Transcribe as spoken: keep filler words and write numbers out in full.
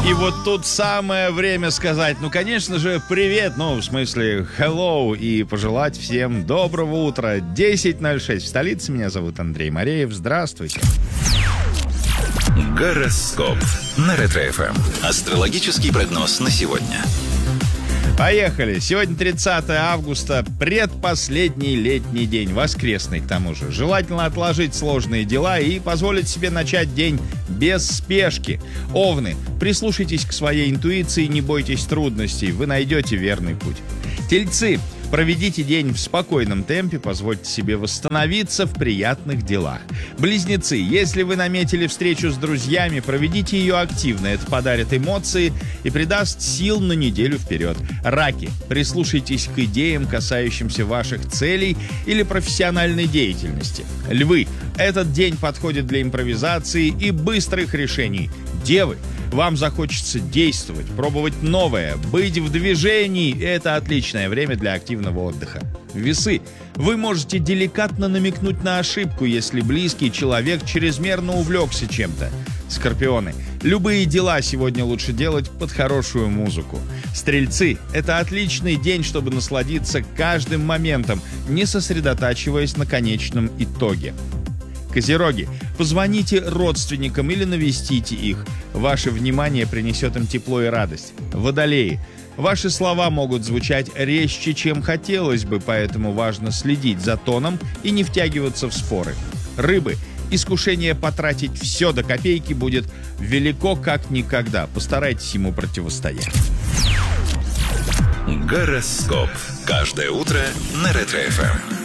И вот тут самое время сказать, ну, конечно же, привет, ну, в смысле, hello, и пожелать всем доброго утра. десять ноль шесть в столице, меня зовут Андрей Мореев, здравствуйте. Гороскоп на Ретро-эф эм. Астрологический прогноз на сегодня. Поехали. Сегодня тридцатое августа, предпоследний летний день, воскресный к тому же. Желательно отложить сложные дела и позволить себе начать день без спешки. Овны, прислушайтесь к своей интуиции, не бойтесь трудностей, вы найдете верный путь. Тельцы, проведите день в спокойном темпе, позвольте себе восстановиться в приятных делах. Близнецы, если вы наметили встречу с друзьями, проведите ее активно, это подарит эмоции и придаст сил на неделю вперед. Раки, прислушайтесь к идеям, касающимся ваших целей или профессиональной деятельности. Львы, этот день подходит для импровизации и быстрых решений. Девы, вам захочется действовать, пробовать новое, быть в движении. Это отличное время для активного отдыха. Весы. Вы можете деликатно намекнуть на ошибку, если близкий человек чрезмерно увлекся чем-то. Скорпионы. Любые дела сегодня лучше делать под хорошую музыку. Стрельцы. Это отличный день, чтобы насладиться каждым моментом, не сосредотачиваясь на конечном итоге. Козероги, позвоните родственникам или навестите их. Ваше внимание принесет им тепло и радость. Водолеи, ваши слова могут звучать резче, чем хотелось бы, поэтому важно следить за тоном и не втягиваться в споры. Рыбы, искушение потратить все до копейки будет велико как никогда. Постарайтесь ему противостоять. Гороскоп. Каждое утро на Ретро-эф эм.